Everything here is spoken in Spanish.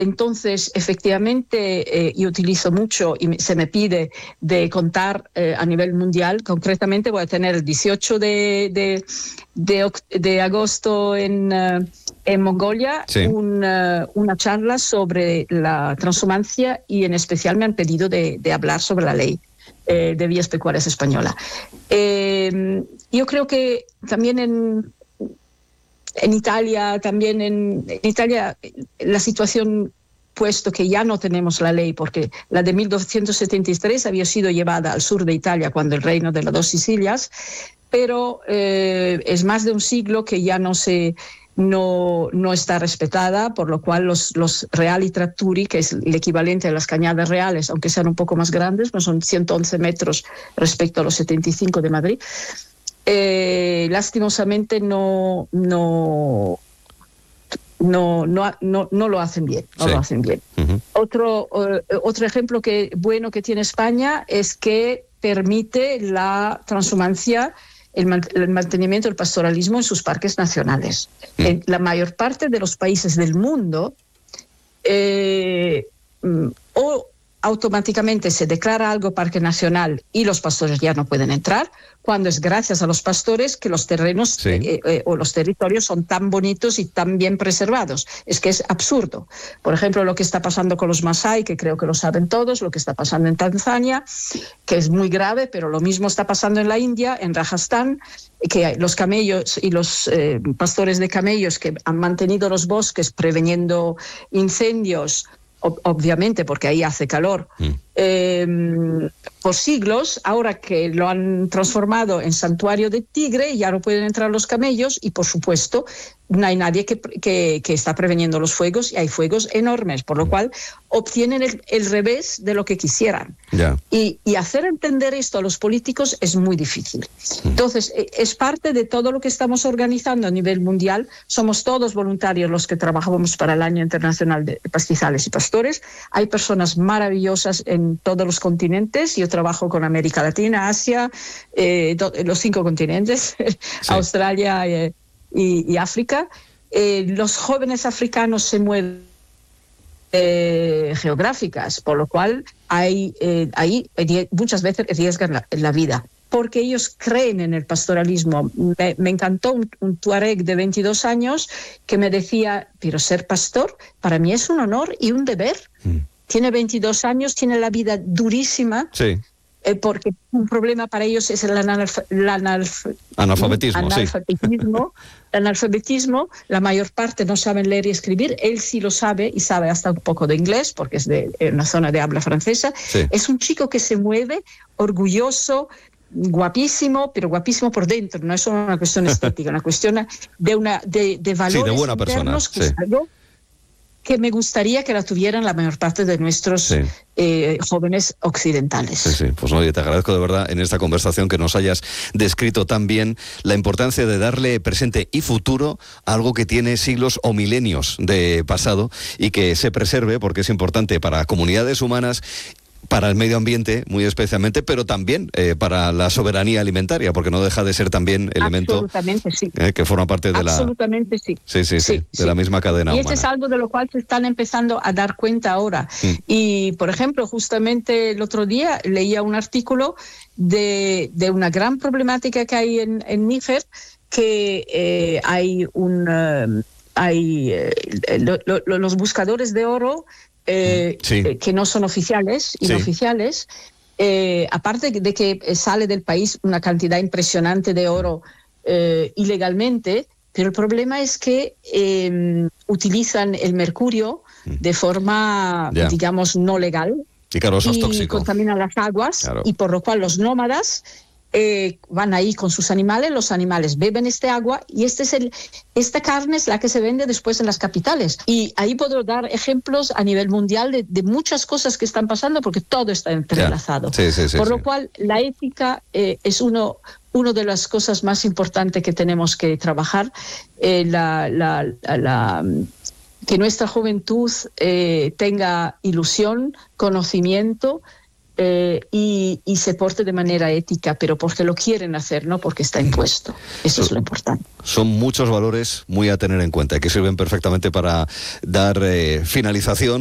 Entonces, efectivamente, yo utilizo mucho y se me pide de contar a nivel mundial. Concretamente, voy a tener el 18 de agosto en Mongolia una charla sobre la transhumancia y en especial me han pedido de hablar sobre la ley de vías pecuarias española. Yo creo que también en Italia, la situación, puesto que ya no tenemos la ley, porque la de 1273 había sido llevada al sur de Italia cuando el reino de las dos Sicilias, pero es más de un siglo que ya no está respetada, por lo cual los reali tratturi, que es el equivalente a las cañadas reales, aunque sean un poco más grandes, pues son 111 metros respecto a los 75 de Madrid, lastimosamente no lo hacen bien. Lo hacen bien. Uh-huh. Otro ejemplo bueno que tiene España es que permite la transhumancia, el mantenimiento del pastoralismo en sus parques nacionales. En la mayor parte de los países del mundo o automáticamente se declara algo parque nacional y los pastores ya no pueden entrar, cuando es gracias a los pastores que los terrenos o los territorios son tan bonitos y tan bien preservados. Es que es absurdo. Por ejemplo, lo que está pasando con los Masái, que creo que lo saben todos, lo que está pasando en Tanzania, que es muy grave, pero lo mismo está pasando en la India, en Rajasthan, que los camellos y los pastores de camellos que han mantenido los bosques preveniendo incendios, obviamente porque ahí hace calor, por siglos, ahora que lo han transformado en santuario de tigre, ya no pueden entrar los camellos y, por supuesto, no hay nadie que está preveniendo los fuegos y hay fuegos enormes, por lo cual obtienen el revés de lo que quisieran. Yeah. Y hacer entender esto a los políticos es muy difícil. Entonces, es parte de todo lo que estamos organizando a nivel mundial. Somos todos voluntarios los que trabajamos para el Año Internacional de Pastizales y Pastores. Hay personas maravillosas en todos los continentes. Yo trabajo con América Latina, Asia, los 5 continentes, Australia y África. Los jóvenes africanos se mueven geográficas, por lo cual ahí muchas veces arriesgan la vida, porque ellos creen en el pastoralismo. Me encantó un tuareg de 22 años que me decía, pero ser pastor para mí es un honor y un deber. Tiene 22 años, tiene la vida durísima. Sí. Porque un problema para ellos es el analfabetismo. La mayor parte no saben leer y escribir. Él sí lo sabe y sabe hasta un poco de inglés porque es de una zona de habla francesa. Sí. Es un chico que se mueve, guapísimo, pero guapísimo por dentro. No es solo una cuestión estética, una cuestión de valores de buena persona. Que me gustaría que la tuvieran la mayor parte de nuestros jóvenes occidentales. Sí. Pues oye, te agradezco de verdad en esta conversación que nos hayas descrito tan bien la importancia de darle presente y futuro a algo que tiene siglos o milenios de pasado y que se preserve porque es importante para comunidades humanas, para el medio ambiente, muy especialmente, pero también para la soberanía alimentaria, porque no deja de ser también elemento que forma parte de la misma cadena humana. Y es algo de lo cual se están empezando a dar cuenta ahora. Y, por ejemplo, justamente el otro día leía un artículo de una gran problemática que hay en Níger, que los buscadores de oro que no son oficiales, inoficiales, aparte de que sale del país una cantidad impresionante de oro ilegalmente, pero el problema es que utilizan el mercurio de forma, digamos, no legal y contaminan las aguas, y por lo cual los nómadas van ahí con sus animales, los animales beben este agua y esta carne es la que se vende después en las capitales. Y ahí puedo dar ejemplos a nivel mundial de muchas cosas que están pasando porque todo está entrelazado. Por lo cual la ética es una de las cosas más importantes que tenemos que trabajar, que nuestra juventud tenga ilusión, conocimiento, y se porte de manera ética, pero porque lo quieren hacer, no porque está impuesto. Eso es lo importante. Son muchos valores muy a tener en cuenta y que sirven perfectamente para dar finalización